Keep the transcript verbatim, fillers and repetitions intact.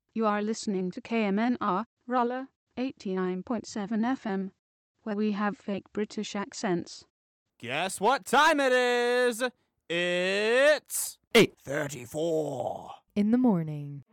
You are listening to K M N R, Rolla, eighty-nine point seven F M, where we have fake British accents. Guess what time it is? It's eight thirty-four in the morning.